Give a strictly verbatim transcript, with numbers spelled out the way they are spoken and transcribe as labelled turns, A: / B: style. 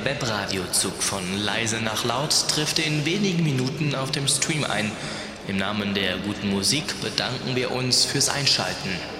A: Webradiozug von leise nach laut trifft in wenigen Minuten auf dem Stream ein. Im Namen der guten Musik bedanken wir uns fürs Einschalten.